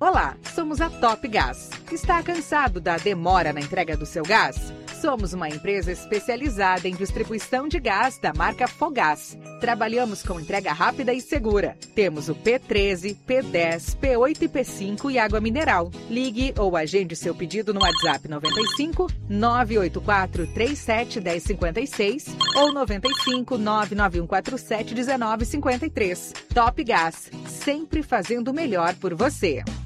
Olá, somos a Top Gás. Está cansado da demora na entrega do seu gás? Somos uma empresa especializada em distribuição de gás da marca Fogás. Trabalhamos com entrega rápida e segura. Temos o P13, P10, P8 e P5 e água mineral. Ligue ou agende seu pedido no WhatsApp 95 984 37 1056 ou 95 99147 1953. Top Gás, sempre fazendo o melhor por você.